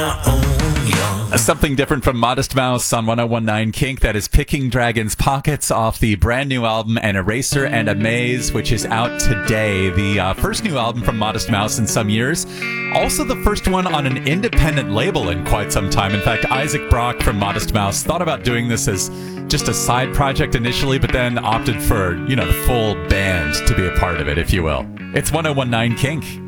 Something different from Modest Mouse on 1019 Kink. That is Picking Dragon's Pockets off the brand new album An Eraser and a Maze, which is out today. The first new album from Modest Mouse in some years. Also the first one on an independent label in quite some time. In fact, Isaac Brock from Modest Mouse thought about doing this as just a side project initially, but then opted for, the full band to be a part of it, if you will. It's 1019 Kink.